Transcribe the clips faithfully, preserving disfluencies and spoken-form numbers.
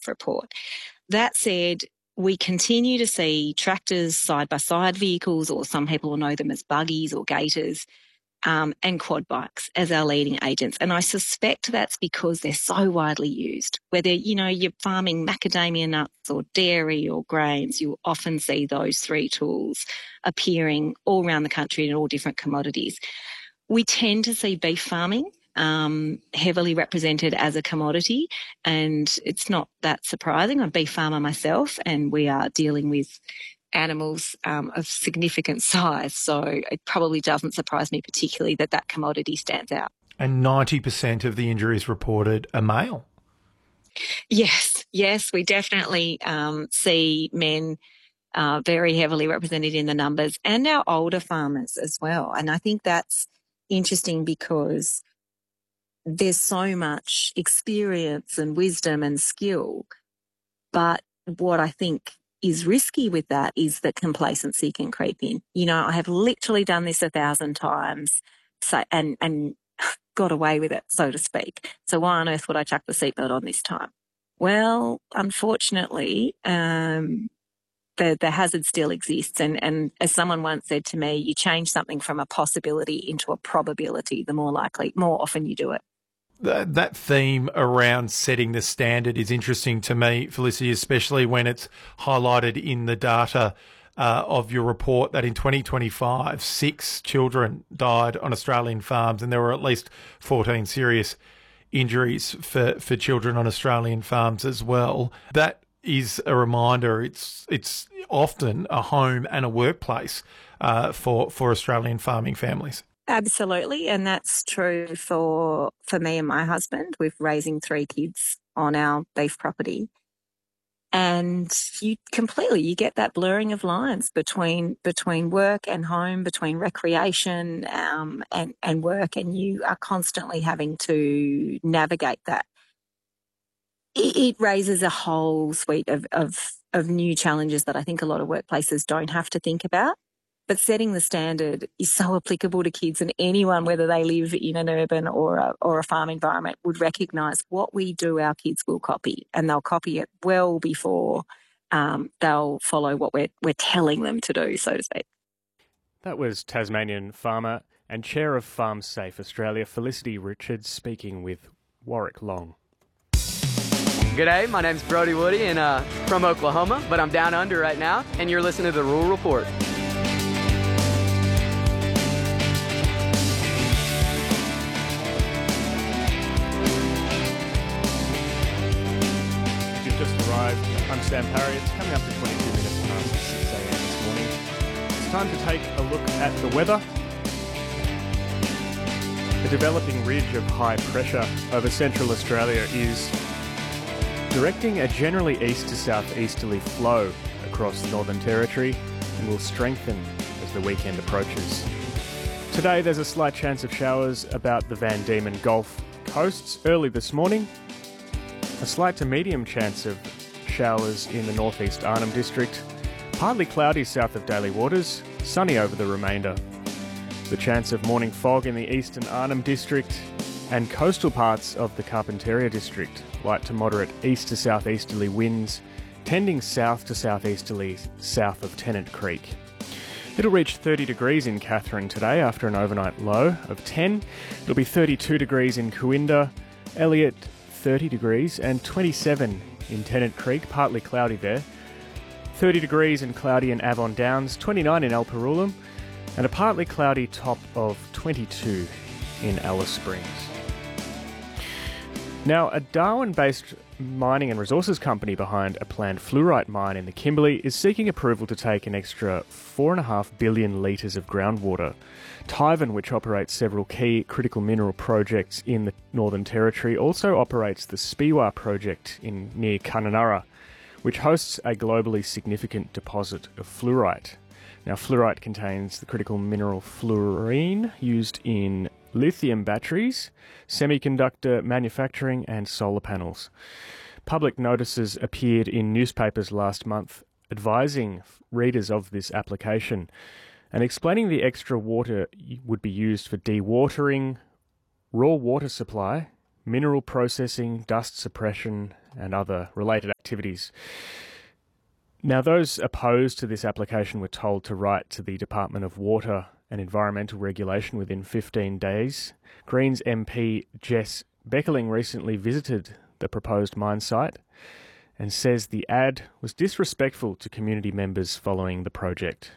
safe report. That said, we continue to see tractors, side-by-side vehicles, or some people will know them as buggies or gators, um, and quad bikes as our leading agents. And I suspect that's because they're so widely used. Whether, you know, you're farming macadamia nuts or dairy or grains, you'll often see those three tools appearing all around the country in all different commodities. We tend to see beef farming Um, heavily represented as a commodity, and it's not that surprising. I'm a beef farmer myself, and we are dealing with animals um, of significant size, so it probably doesn't surprise me particularly that that commodity stands out. And ninety percent of the injuries reported are male. Yes, yes, we definitely um, see men uh, very heavily represented in the numbers, and our older farmers as well. And I think that's interesting because there's so much experience and wisdom and skill. But what I think is risky with that is that complacency can creep in. You know, I have literally done this a thousand times so, and, and got away with it, so to speak. So why on earth would I chuck the seatbelt on this time? Well, unfortunately, um, the, the hazard still exists. And, and as someone once said to me, you change something from a possibility into a probability, the more likely, more often you do it. That theme around setting the standard is interesting to me, Felicity, especially when it's highlighted in the data uh, of your report that in twenty twenty-five, six children died on Australian farms, and there were at least fourteen serious injuries for, for children on Australian farms as well. That is a reminder it's it's often a home and a workplace uh, for, for Australian farming families. Absolutely, and that's true for for me and my husband. We're raising three kids on our beef property, and you completely you get that blurring of lines between between work and home, between recreation um, and and work, and you are constantly having to navigate that. It, it raises a whole suite of, of of new challenges that I think a lot of workplaces don't have to think about. But setting the standard is so applicable to kids, and anyone, whether they live in an urban or a, or a farm environment, would recognise what we do, our kids will copy, and they'll copy it well before um, they'll follow what we're, we're telling them to do, so to speak. That was Tasmanian farmer and chair of Farm Safe Australia, Felicity Richards, speaking with Warwick Long. G'day, my name's Brody Woody, and uh, from Oklahoma, but I'm down under right now, and you're listening to the Rural Report. I'm Sam Parry. It's coming up to twenty-two minutes past six a.m. this morning. It's time to take a look at the weather. The developing ridge of high pressure over central Australia is directing a generally east to southeasterly flow across the Northern Territory and will strengthen as the weekend approaches. Today there's a slight chance of showers about the Van Diemen Gulf coasts early this morning. A slight to medium chance of showers in the northeast Arnhem District, partly cloudy south of Daly Waters, sunny over the remainder. The chance of morning fog in the eastern Arnhem District and coastal parts of the Carpentaria District, light to moderate east to southeasterly winds, tending south to southeasterly south of Tennant Creek. It'll reach thirty degrees in Katherine today after an overnight low of ten. It'll be thirty-two degrees in Cooinda, Elliot thirty degrees, and twenty-seven in Tennant Creek, partly cloudy there. thirty degrees and cloudy in Avon Downs, twenty-nine in Alperulam, and a partly cloudy top of twenty-two in Alice Springs. Now, a Darwin-based mining and resources company behind a planned fluorite mine in the Kimberley is seeking approval to take an extra four point five billion litres of groundwater. Tivan, which operates several key critical mineral projects in the Northern Territory, also operates the Speewah project in near Kununurra, which hosts a globally significant deposit of fluorite. Now, fluorite contains the critical mineral fluorine used in lithium batteries, semiconductor manufacturing and solar panels. Public notices appeared in newspapers last month advising readers of this application and explaining the extra water would be used for dewatering, raw water supply, mineral processing, dust suppression, and other related activities. Now, those opposed to this application were told to write to the Department of Water and Environmental Regulation within fifteen days. Greens M P Jess Beckerling recently visited the proposed mine site and says the ad was disrespectful to community members following the project.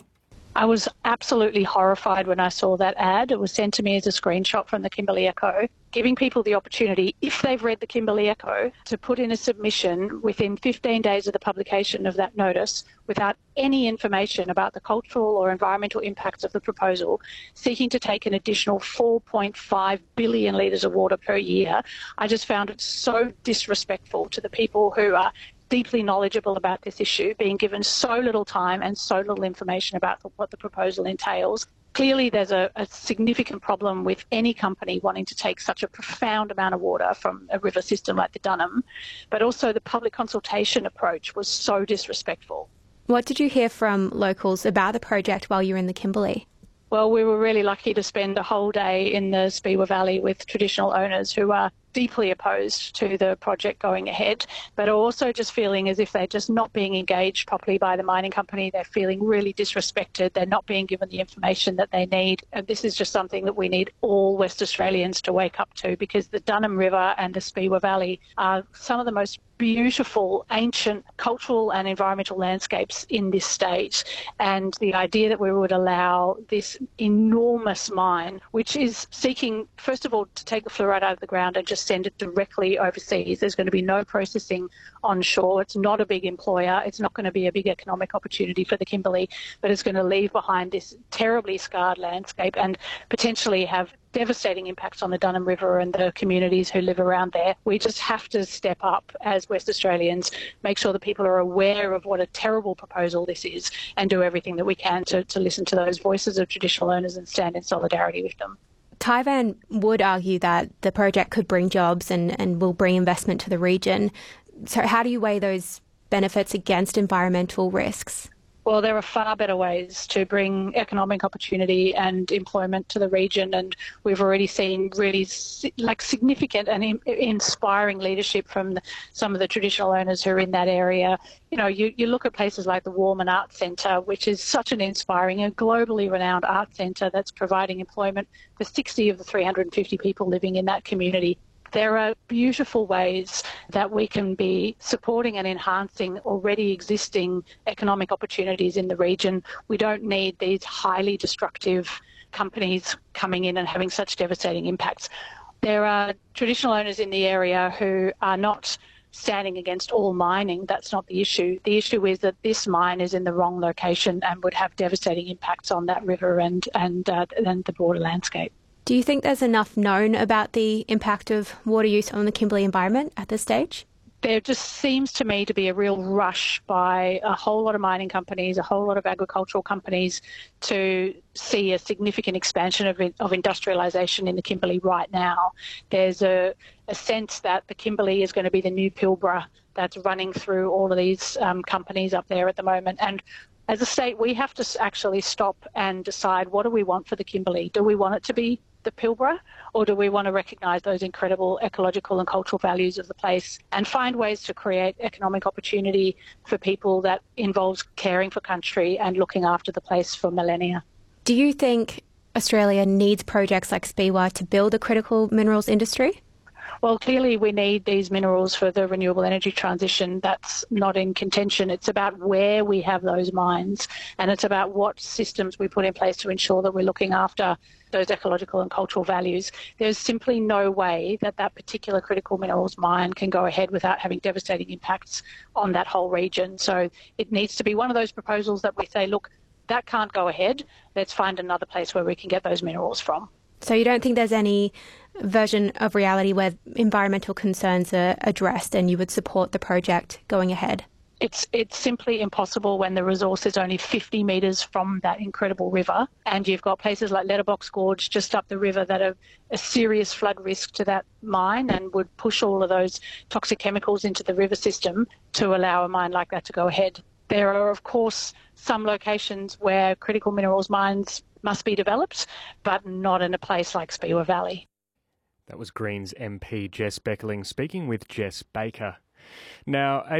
I was absolutely horrified when I saw that ad. It was sent to me as a screenshot from the Kimberley Echo, giving people the opportunity, if they've read the Kimberley Echo, to put in a submission within fifteen days of the publication of that notice without any information about the cultural or environmental impacts of the proposal, seeking to take an additional four point five billion litres of water per year. I just found it so disrespectful to the people who are deeply knowledgeable about this issue, being given so little time and so little information about the, what the proposal entails. Clearly, there's a, a significant problem with any company wanting to take such a profound amount of water from a river system like the Dunham, but also the public consultation approach was so disrespectful. What did you hear from locals about the project while you were in the Kimberley? Well, we were really lucky to spend a whole day in the Speewah Valley with traditional owners who are deeply opposed to the project going ahead, but are also just feeling as if they're just not being engaged properly by the mining company. They're feeling really disrespected. They're not being given the information that they need. And this is just something that we need all West Australians to wake up to, because the Dunham River and the Speewah Valley are some of the most beautiful, ancient cultural and environmental landscapes in this state. And the idea that we would allow this enormous mine, which is seeking, first of all, to take the fluoride out of the ground and just send it directly overseas. There's going to be no processing onshore. It's not a big employer. It's not going to be a big economic opportunity for the Kimberley, but it's going to leave behind this terribly scarred landscape and potentially have devastating impacts on the Dunham River and the communities who live around there. We just have to step up as West Australians, make sure that people are aware of what a terrible proposal this is, and do everything that we can to, to listen to those voices of traditional owners and stand in solidarity with them. Taiwan would argue that the project could bring jobs and, and will bring investment to the region. So how do you weigh those benefits against environmental risks? Well, there are far better ways to bring economic opportunity and employment to the region, and we've already seen really like significant and in, inspiring leadership from the, some of the traditional owners who are in that area. You know, you, you look at places like the Warman Arts Centre, which is such an inspiring and globally renowned art centre that's providing employment for sixty of the three hundred fifty people living in that community. There are beautiful ways that we can be supporting and enhancing already existing economic opportunities in the region. We don't need these highly destructive companies coming in and having such devastating impacts. There are traditional owners in the area who are not standing against all mining. That's not the issue. The issue is that this mine is in the wrong location and would have devastating impacts on that river and, and, uh, and the broader landscape. Do you think there's enough known about the impact of water use on the Kimberley environment at this stage? There just seems to me to be a real rush by a whole lot of mining companies, a whole lot of agricultural companies to see a significant expansion of, of industrialisation in the Kimberley right now. There's a, a sense that the Kimberley is going to be the new Pilbara that's running through all of these um, companies up there at the moment. And as a state, we have to actually stop and decide, what do we want for the Kimberley? Do we want it to be the Pilbara, or do we want to recognise those incredible ecological and cultural values of the place and find ways to create economic opportunity for people that involves caring for country and looking after the place for millennia? Do you think Australia needs projects like Speewah to build a critical minerals industry? Well, clearly we need these minerals for the renewable energy transition. That's not in contention. It's about where we have those mines, and it's about what systems we put in place to ensure that we're looking after those ecological and cultural values. There's simply no way that that particular critical minerals mine can go ahead without having devastating impacts on that whole region. So it needs to be one of those proposals that we say, look, that can't go ahead. Let's find another place where we can get those minerals from. So you don't think there's any version of reality where environmental concerns are addressed and you would support the project going ahead? It's it's simply impossible when the resource is only fifty metres from that incredible river, and you've got places like Letterbox Gorge just up the river that are a serious flood risk to that mine and would push all of those toxic chemicals into the river system to allow a mine like that to go ahead. There are, of course, some locations where critical minerals mines must be developed, but not in a place like Speewah Valley. That was Greens M P Jess Beckerling speaking with Jess Baker. Now, A